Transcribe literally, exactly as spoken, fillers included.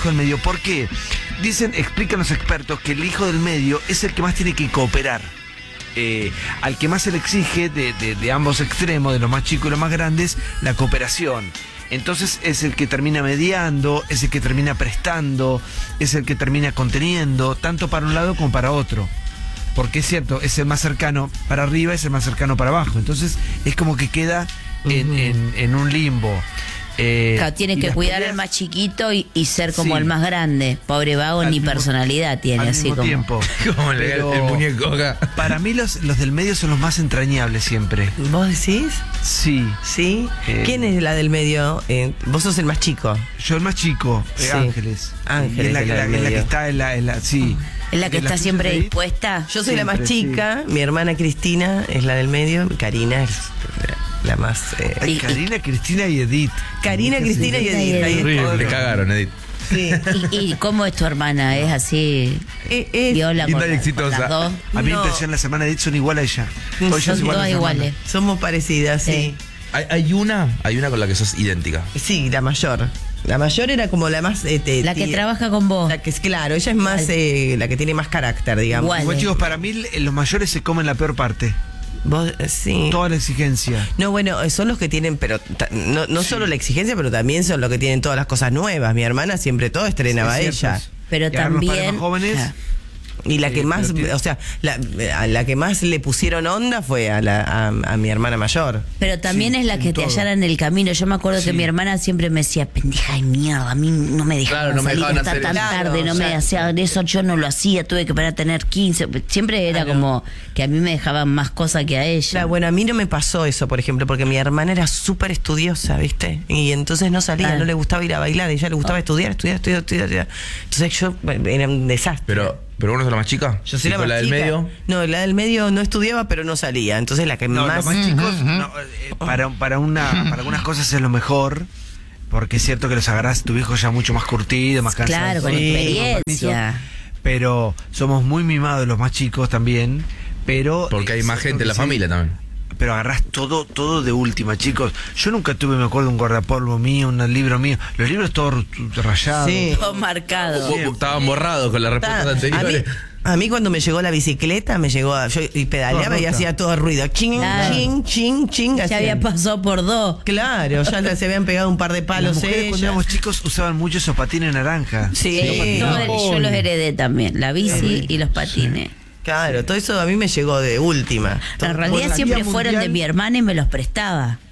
hijo del medio. ¿Por qué? Dicen, explican los expertos, que el hijo del medio es el que más tiene que cooperar. Eh, al que más se le exige de, de, de ambos extremos, de los más chicos y los más grandes, la cooperación. Entonces es el que termina mediando, es el que termina prestando, es el que termina conteniendo, tanto para un lado como para otro. Porque es cierto, es el más cercano para arriba, es el más cercano para abajo. Entonces es como que queda en, uh-huh. en, en un limbo. Eh, claro, tiene que cuidar peleas, al más chiquito y, y ser como sí, el más grande. Pobre vago, ni mismo, personalidad tiene. Al así mismo como tiempo. Como el, el muñeco acá. Para mí los, los del medio son los más entrañables siempre. ¿Vos decís? Sí. ¿Sí? Eh, ¿Quién es la del medio? Eh, vos sos el más chico. Yo el más chico, eh, sí. Ángeles. Ángeles. Y es la, la, la, la, la que está en la... En la sí. Es la que está siempre dispuesta. Yo soy siempre, la más chica, sí. Mi hermana Cristina es la del medio, Karina es la más... Eh, Ay, y, Karina, Cristina y Edith. Karina, Cristina y Edith. Edith. Horrible, le cagaron, Edith. Sí. ¿Y, ¿Y cómo es tu hermana? ¿Es así? Es, es viola con, la, exitosa. con las dos. A mí no. me impresiona la semana de Edith, son igual a ella. Son igual todas iguales. Somos parecidas, sí. sí. Hay, hay una, hay una con la que sos idéntica. Sí, la mayor. La mayor era como la más... Eh, te, la que te, trabaja con vos. La que es, claro, ella es más... Eh, la que tiene más carácter, digamos. Igual, bueno, eh. chicos, para mí los mayores se comen la peor parte. Vos, sí. Toda la exigencia. No, bueno, son los que tienen, pero no, no sí. solo la exigencia, pero también son los que tienen todas las cosas nuevas. Mi hermana siempre todo estrenaba sí, ella. Pero y también... Los más jóvenes... Ah. Y la sí, que más, tiene... o sea, la, a la que más le pusieron onda fue a, la, a, a mi hermana mayor. Pero también sí, es la que te hallara en el camino. Yo me acuerdo sí. que mi hermana siempre me decía, pendeja de mierda, a mí no me dejaban claro, no salir me hasta tan claro, tarde, no ya. me hacían eso, yo no lo hacía, tuve que parar a tener quince. Siempre era claro. como que a mí me dejaban más cosas que a ella. Claro, bueno, a mí no me pasó eso, por ejemplo, porque mi hermana era súper estudiosa, ¿viste? Y entonces no salía, claro. no le gustaba ir a bailar, a ella le gustaba oh. estudiar, estudiar, estudiar, estudiar, estudiar. Entonces yo, era un desastre. Pero... ¿Pero vos no sos la más chica? Yo soy la más la chica. del medio? No, la del medio no estudiaba, pero no salía. Entonces la que no, más... los más chicos, no, eh, para, para, una, para algunas cosas es lo mejor, porque es cierto que los agarrás tu hijo ya mucho más curtido, más cansado. Claro, con sí, experiencia. Pero somos muy mimados los más chicos también, pero... Porque hay más gente en la familia también. Pero agarrás todo, todo de última, chicos. Yo nunca tuve, me acuerdo, un guardapolvo mío, un libro mío. Los libros todos rayados. Sí. Todo marcado. Estaban borrados con las respuestas anteriores. A mí, a mí cuando me llegó la bicicleta, me llegó a, yo y pedaleaba y hacía todo ruido. Ching, claro. ching, ching, ching. Ya había pasado por dos. Claro, ya se habían pegado un par de palos. Las mujeres, cuando éramos chicos, usaban mucho esos patines naranja. Sí. sí. No, no, yo los heredé también, la bici sí. y los patines. Sí. Claro, todo eso a mí me llegó de última. En realidad siempre fueron mundial. de mi hermana y me los prestaba.